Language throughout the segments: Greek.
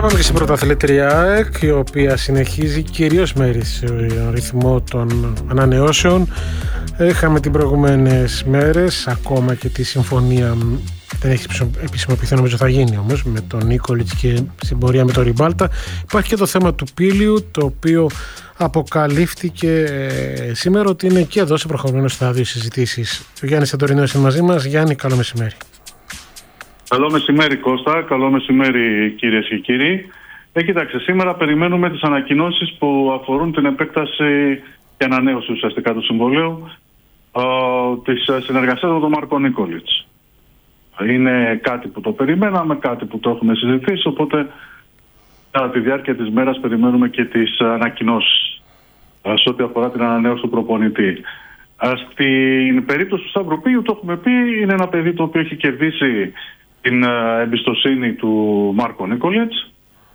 Πάμε και στην πρωταθλήτρια ΑΕΚ, η οποία συνεχίζει κυρίως με ρυθμό των ανανεώσεων. Είχαμε τις προηγούμενες μέρες ακόμα και τη συμφωνία, δεν έχει επισημοποιηθεί, νομίζω θα γίνει όμως, με τον Νίκολιτς και στην πορεία με τον Ριμπάλτα. Υπάρχει και το θέμα του Πήλιου, το οποίο αποκαλύφθηκε σήμερα ότι είναι και εδώ σε προχωρημένο στάδιο συζητήσεις. Ο Γιάννης Σαντορινός είναι μαζί μας. Γιάννη, καλό μεσημέρι. Καλό μεσημέρι Κώστα, καλό μεσημέρι κυρίες και κύριοι. Κοιτάξτε, σήμερα περιμένουμε τις ανακοινώσεις που αφορούν την επέκταση και ανανέωση ουσιαστικά του συμβολέου της συνεργασίας με τον Μάρκο Νίκολιτς. Είναι κάτι που το περιμέναμε, κάτι που το έχουμε συζητήσει, οπότε κατά τη διάρκεια της μέρας περιμένουμε και τις ανακοινώσεις σε ό,τι αφορά την ανανέωση του προπονητή. Στην περίπτωση του Σταυροπίου, το έχουμε πει, είναι ένα παιδί το οποίο έχει κερδίσει την εμπιστοσύνη του Μάρκο Νίκολιτς.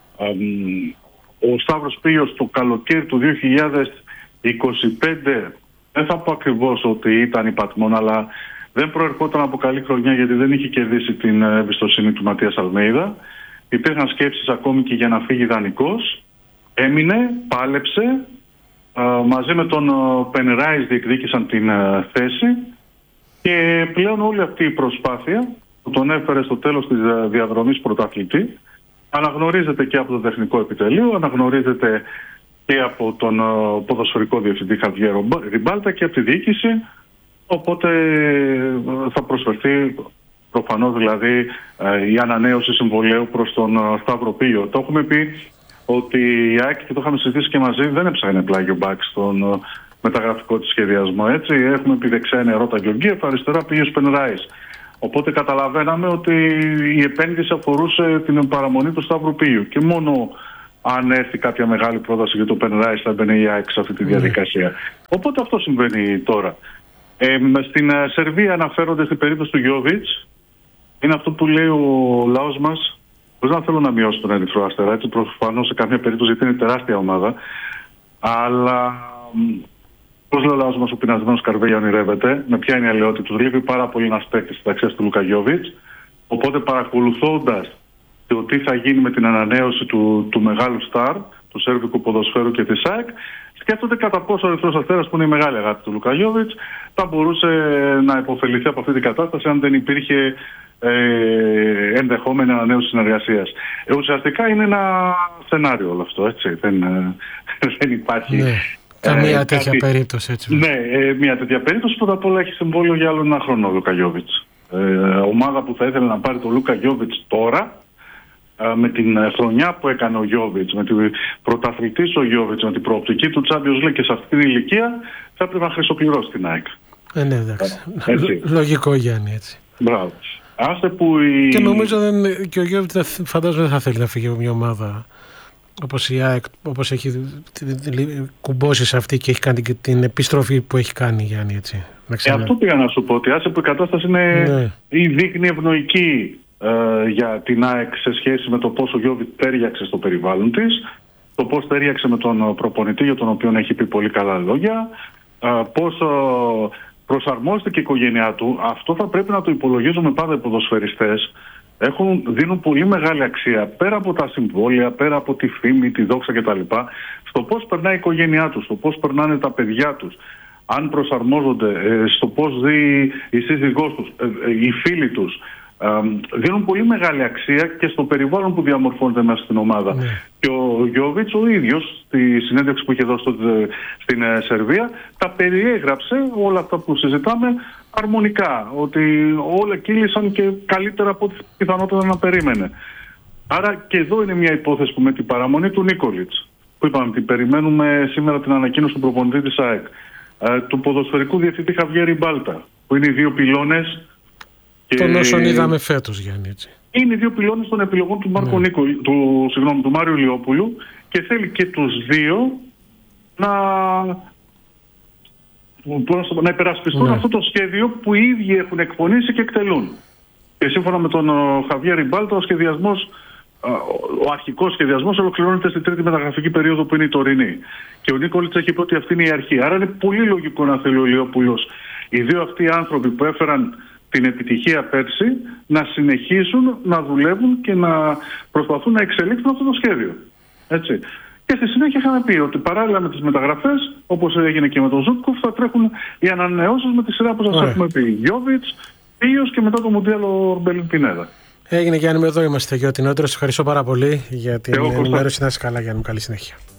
Ο Σταύρος Πίος το καλοκαίρι του 2025, δεν θα πω ακριβώς ότι ήταν υπατμόν, αλλά δεν προερχόταν από καλή χρονιά γιατί δεν είχε κερδίσει την εμπιστοσύνη του Ματίας Αλμέιδα. Υπήρχαν σκέψεις ακόμη και για να φύγει δανεικός. Έμεινε, πάλεψε, μαζί με τον Πενράις διεκδίκησαν την θέση και πλέον όλη αυτή η προσπάθεια που τον έφερε στο τέλος της διαδρομής πρωταθλητή αναγνωρίζεται και από το τεχνικό επιτελείο, αναγνωρίζεται και από τον ποδοσφαιρικό διευθυντή Χαβιέρο Ριμπάλτα και από τη διοίκηση, οπότε θα προσφερθεί προφανώς δηλαδή η ανανέωση συμβολαίου προς τον Σταύρο Πήλιο. Το έχουμε πει ότι η ΑΕΚ, και το είχαμε συζητήσει και μαζί, δεν έψαχνε πλάγιο μπακ στον μεταγραφικό της σχεδιασμό. Έτσι, έχουμε πει δεξιά είναι Ρώτα Γεωργίευ, αριστερά Πήλιος Πενράις. Οπότε καταλαβαίναμε ότι η επένδυση αφορούσε την παραμονή του Σταύρου Πήλιου και μόνο αν έρθει κάποια μεγάλη πρόταση για το Πενράις θα έμπαινε η ΑΕΚ σε αυτή τη διαδικασία. Οπότε αυτό συμβαίνει τώρα. Στην Σερβία αναφέρονται στην περίπτωση του Γιόβιτς. Είναι αυτό που λέει ο λαός μας. Χωρίς να θέλω να μειώσω τον Ερυθρό Αστέρα, έτσι προφανώς σε καμία περίπτωση γιατί είναι τεράστια ομάδα. Αλλά πώς λέει ο λαός μας, ο πεινασμένος καρβέλια ονειρεύεται. Με ποια είναι η αλλαιότητα του? Λείπει πάρα πολύ ένας παίκτης της ταξίας του Λούκα Γιόβιτς. Οπότε παρακολουθώντας το τι θα γίνει με την ανανέωση του μεγάλου στάρ, του σέρβικου ποδοσφαίρου και της ΑΕΚ, σκέφτονται κατά πόσο ο Ερυθρός Αστέρας, που είναι η μεγάλη αγάπη του Λούκα Γιόβιτς, θα μπορούσε να υποφεληθεί από αυτή την κατάσταση αν δεν υπήρχε ενδεχόμενη ανανέωση συνεργασίας. Ουσιαστικά είναι ένα σενάριο όλο αυτό, έτσι. Δεν υπάρχει. Ναι. Καμία τέτοια περίπτωση, έτσι. Ναι, μια τέτοια περίπτωση. Πρώτα απ' όλα έχει συμβόλαιο για άλλο ένα χρόνο ο Λούκα Γιόβιτς. Ομάδα που θα ήθελε να πάρει τον Λούκα Γιόβιτς τώρα, με την χρονιά που έκανε ο Γιόβιτς, με την πρωταθλητής ο Γιόβιτς, με την προοπτική του Champions League και σε αυτή την ηλικία, θα έπρεπε να χρυσοπληρώσει την ΑΕΚ. Ναι, εντάξει. Λογικό, Γιάννη, έτσι. Μπράβο. Και νομίζω και ο Γιόβιτς φαντάζομαι δεν θα θέλει να φύγει από μια ομάδα όπως η ΑΕΚ, όπως έχει κουμπώσει σε αυτή και έχει κάνει και την επιστροφή που έχει κάνει, Γιάννη, έτσι. Αυτό πήγα να σου πω, ότι άσε που η κατάσταση είναι ή δείχνει ευνοϊκή για την ΑΕΚ σε σχέση με το πόσο ο Γιόβιτς τέριαξε στο περιβάλλον της, το πώς τέριαξε με τον προπονητή για τον οποίο έχει πει πολύ καλά λόγια, πώς προσαρμόστηκε η οικογένειά του. Αυτό θα πρέπει να το υπολογίζουμε πάντα οι ποδοσφαιριστές. Δίνουν πολύ μεγάλη αξία πέρα από τα συμβόλαια, πέρα από τη φήμη, τη δόξα κτλ. Στο πώς περνάει η οικογένειά τους, στο πώς περνάνε τα παιδιά τους, αν προσαρμόζονται, στο πώς ζει η σύζυγός τους, οι φίλοι τους. Δίνουν πολύ μεγάλη αξία και στο περιβάλλον που διαμορφώνεται μέσα στην ομάδα. Και ο Γιόβιτς ο ίδιος, στη συνέντευξη που είχε δώσει στην Σερβία, τα περιέγραψε όλα αυτά που συζητάμε αρμονικά. Ότι όλα κύλησαν και καλύτερα από ό,τι πιθανότατα να περίμενε. Άρα και εδώ είναι μια υπόθεση που με την παραμονή του Νίκολιτς, που είπαμε ότι περιμένουμε σήμερα την ανακοίνωση του προπονητή της ΑΕΚ, του ποδοσφαιρικού διευθυντή Χαβιέρ Ριμπάλτα, που είναι οι δύο πυλώνες. Των όσων είδαμε φέτος, Γιάννη, έτσι. Είναι οι δύο πυλώνες των επιλογών του του Μάριου Λιόπουλου και θέλει και τους δύο να υπερασπιστούν αυτό το σχέδιο που οι ίδιοι έχουν εκπονήσει και εκτελούν. Και σύμφωνα με τον Χαβιέρ Ριμπάλτα, ο αρχικός σχεδιασμός ολοκληρώνεται στην τρίτη μεταγραφική περίοδο που είναι η τωρινή. Και ο Νίκολιτς έχει πει ότι αυτή είναι η αρχή. Άρα είναι πολύ λογικό να θέλει ο Λιόπουλος οι δύο αυτοί οι άνθρωποι που έφεραν την επιτυχία πέρσι να συνεχίσουν να δουλεύουν και να προσπαθούν να εξελίξουν αυτό το σχέδιο. Έτσι. Και στη συνέχεια είχαμε πει ότι παράλληλα με τις μεταγραφές, όπως έγινε και με τον Ζούτκοφ, θα τρέχουν οι ανανεώσεις με τη σειρά που σας έχουμε πει. Γιόβιτς, Πίος και μετά το Μουντιάλ ο Ορμπέλιν Πινέδα. Έγινε, Γιάννη, εδώ είμαστε. Γιώτη Νεότερος, ευχαριστώ πάρα πολύ για την ενημέρωση. Να είσαι καλά, Γιάννη, καλή συνέχεια.